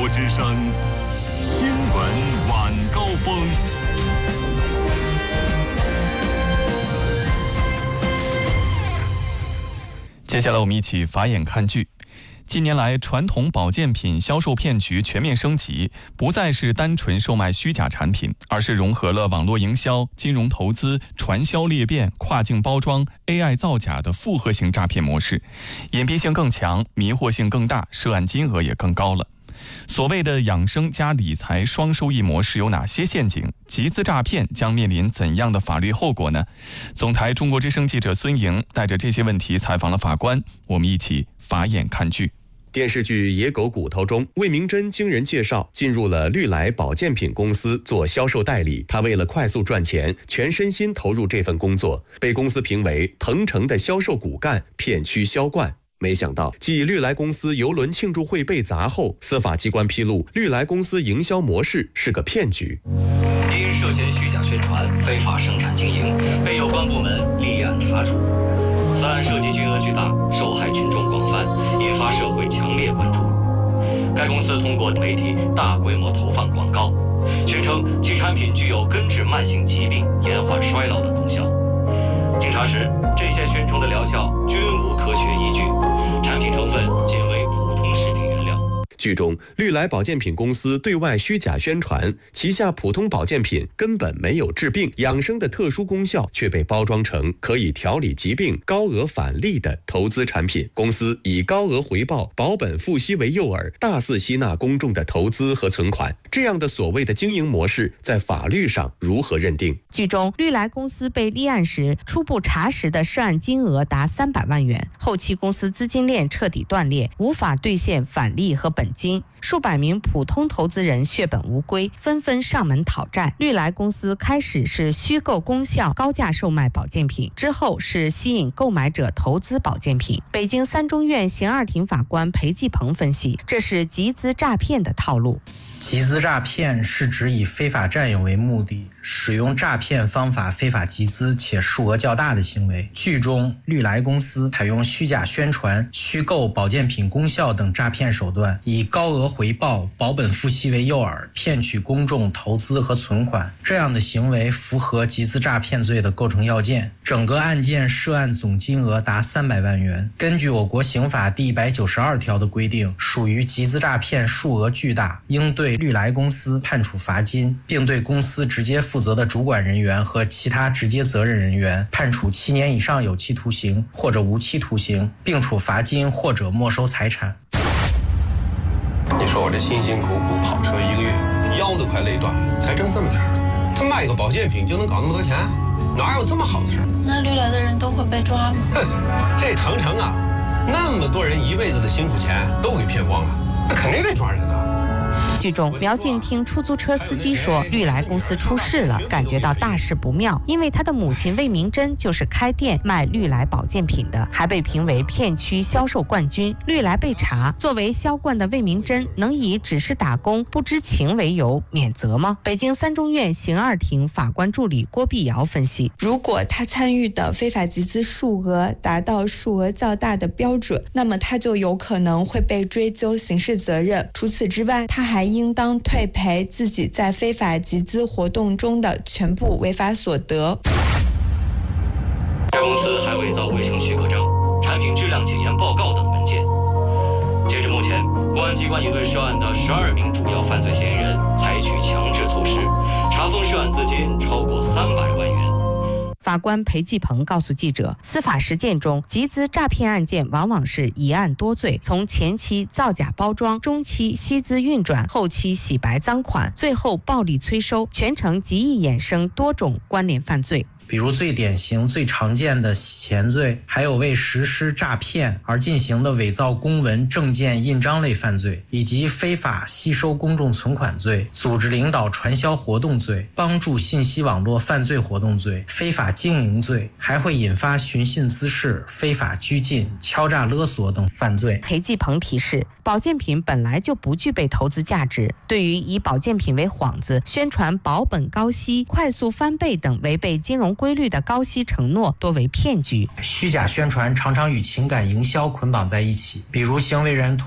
国之声新闻晚高峰。 接下来我们一起法眼看剧。近年来，传统保健品销售骗局全面升级，不再是单纯售卖虚假产品，而是融合了网络营销、金融投资、传销裂变、跨境包装、AI 造假的复合型诈骗模式，隐蔽性更强，迷惑性更大，涉案金额也更高了。所谓的养生加理财双收益模式有哪些陷阱？集资诈骗将面临怎样的法律后果呢？总台中国之声记者孙莹带着这些问题采访了法官，我们一起法眼看剧。 电视剧《野狗骨头》中，魏明珍经人介绍进入了绿来保健品公司做销售代理。他为了快速赚钱，全身心投入这份工作，被公司评为腾城的销售骨干，片区销冠。没想到，继绿来公司邮轮庆祝会被砸后，司法机关披露，绿来公司营销模式是个骗局。 因涉嫌虚假宣传、非法生产经营，被有关部门立案查处。此案涉及金额巨大，受害群众广泛，引发社会强烈关注。该公司通过媒体大规模投放广告，宣称其产品具有根治慢性疾病、延缓衰老的功效。经查实，这些宣称的疗效均无科学依据，产品成分仅为普通食品原料。 剧中，绿来保健品公司对外虚假宣传，旗下普通保健品根本没有治病、养生的特殊功效，却被包装成可以调理疾病、高额返利的投资产品。公司以高额回报、保本付息为诱饵，大肆吸纳公众的投资和存款。这样的所谓的经营模式，在法律上如何认定？ 剧中，绿来公司被立案时，初步查实的涉案金额达300万元，后期公司资金链彻底断裂，无法兑现返利和本金。数百名普通投资人血本无归，纷纷上门讨债。绿来公司开始是虚构功效，高价售卖保健品，之后是吸引购买者投资保健品。北京三中院刑二庭法官裴继鹏分析，这是集资诈骗的套路。 集资诈骗是指以非法占有为目的，使用诈骗方法非法集资且数额较大的行为。剧中，绿来公司采用虚假宣传、虚构保健品功效等诈骗手段，以高额回报、保本付息为诱饵，骗取公众投资和存款。这样的行为符合集资诈骗罪的构成要件。整个案件涉案总金额达300万元。根据我国刑法第192条的规定，属于集资诈骗数额巨大，应对绿来公司判处罚金，并对公司直接负责的主管人员和其他直接责任人员判处7年以上有期徒刑或者无期徒刑，并处罚金或者没收财产。 你说我这辛辛苦苦跑车1个月，腰都快累断了，才挣这么点儿，他卖个保健品就能搞那么多钱，哪有这么好的事？ 那绿来的人都会被抓吗？ 哼，这腾城啊，那么多人一辈子的辛苦钱都给骗光了，那肯定得抓人啊。 剧中，苗静听出租车司机说，绿来公司出事了，感觉到大事不妙，因为他的母亲魏明珍就是开店卖绿来保健品的，还被评为片区销售冠军。绿来被查，作为销冠的魏明珍能以只是打工不知情为由免责吗？北京三中院刑二庭法官助理郭碧瑶分析， 如果他参与的非法集资数额达到数额较大的标准，那么他就有可能会被追究刑事责任。除此之外，他还应当退赔自己在非法集资活动中的全部违法所得。 该公司还伪造卫生许可证、产品质量检验报告等文件。截至目前，公安机关已对涉案的12名主要犯罪嫌疑人采取强制措施，查封涉案资金超过300万元。 法官裴继鹏告诉记者，司法实践中，集资诈骗案件往往是一案多罪，从前期造假包装，中期吸资运转，后期洗白赃款，最后暴力催收，全程极易衍生多种关联犯罪。 比如最典型、最常见的洗钱罪，还有为实施诈骗而进行的伪造公文、证件、印章类犯罪，以及非法吸收公众存款罪、组织领导传销活动罪、帮助信息网络犯罪活动罪、非法经营罪，还会引发寻衅滋事、非法拘禁、敲诈勒索等犯罪。 裴继鹏提示，保健品本来就不具备投资价值，对于以保健品为幌子，宣传保本高息、快速翻倍等违背金融规律的高息承诺多为骗局。 虚假宣传常常与情感营销捆绑在一起，比如行为人